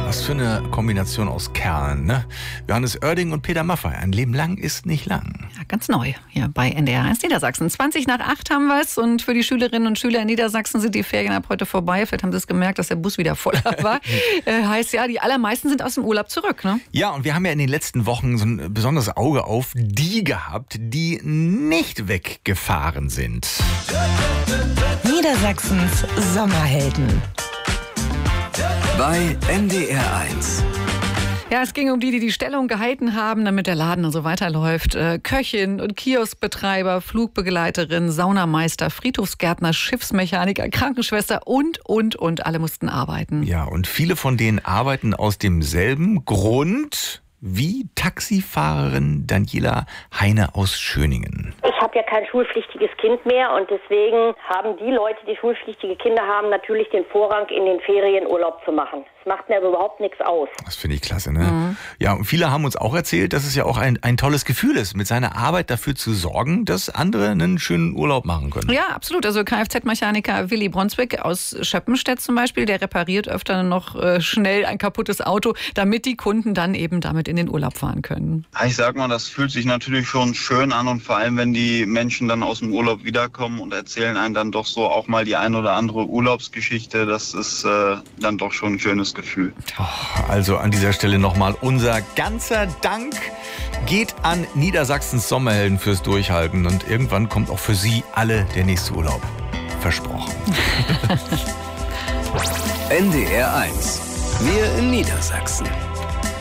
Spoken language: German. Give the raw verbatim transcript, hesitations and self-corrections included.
Was für eine Kombination aus Kerlen, ne? Johannes Oerding und Peter Maffay. Ein Leben lang ist nicht lang. Ja, ganz neu hier bei N D R eins Niedersachsen. zwanzig nach acht haben wir es und für die Schülerinnen und Schüler in Niedersachsen sind die Ferien ab heute vorbei. Vielleicht haben sie es gemerkt, dass der Bus wieder voller war. äh, heißt ja, die allermeisten sind aus dem Urlaub zurück, ne? Ja, und wir haben ja in den letzten Wochen so ein besonderes Auge auf die gehabt, die nicht weggefahren sind. Niedersachsens Sommerhelden. Bei N D R eins. Ja, es ging um die, die die Stellung gehalten haben, damit der Laden also weiterläuft. Äh, Köchin und Kioskbetreiber, Flugbegleiterin, Saunameister, Friedhofsgärtner, Schiffsmechaniker, Krankenschwester und, und, und. Alle mussten arbeiten. Ja, und viele von denen arbeiten aus demselben Grund wie Taxifahrerin Daniela Heine aus Schöningen. Ich habe ja kein schulpflichtiges Kind mehr und deswegen haben die Leute, die schulpflichtige Kinder haben, natürlich den Vorrang, in den Ferien Urlaub zu machen. Das macht mir aber überhaupt nichts aus. Das finde ich klasse, ne? Mhm. Ja, und viele haben uns auch erzählt, dass es ja auch ein, ein tolles Gefühl ist, mit seiner Arbeit dafür zu sorgen, dass andere einen schönen Urlaub machen können. Ja, absolut. Also Kfz-Mechaniker Willi Bronswick aus Schöppenstedt zum Beispiel, der repariert öfter noch äh, schnell ein kaputtes Auto, damit die Kunden dann eben damit in den Urlaub fahren können. Ich sag mal, das fühlt sich natürlich schon schön an und vor allem, wenn die Menschen dann aus dem Urlaub wiederkommen und erzählen einem dann doch so auch mal die ein oder andere Urlaubsgeschichte, das ist äh, dann doch schon ein schönes Gefühl. Also an dieser Stelle nochmal unser ganzer Dank geht an Niedersachsens Sommerhelden fürs Durchhalten und irgendwann kommt auch für Sie alle der nächste Urlaub. Versprochen. N D R eins. Wir in Niedersachsen.